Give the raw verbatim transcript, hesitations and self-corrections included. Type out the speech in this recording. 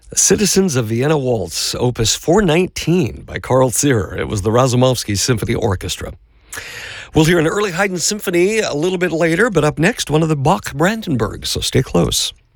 Citizens of Vienna Waltz, Opus four nineteen by Carl Zierer. It was the Razumovsky Symphony Orchestra. We'll hear an early Haydn symphony a little bit later, but up next, one of the Bach Brandenburgs, so stay close.